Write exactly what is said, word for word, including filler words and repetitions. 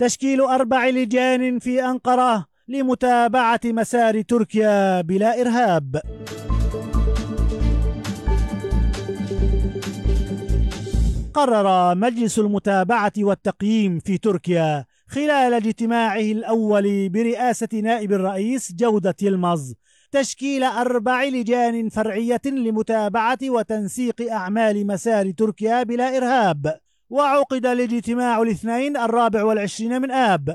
تشكيل أربع لجان في أنقرة لمتابعة مسار تركيا بلا إرهاب. قرر مجلس المتابعة والتقييم في تركيا خلال اجتماعه الأول برئاسة نائب الرئيس جودة يلمز تشكيل أربع لجان فرعية لمتابعة وتنسيق أعمال مسار تركيا بلا إرهاب. وعقد الاجتماع الاثنين الرابع والعشرين من آب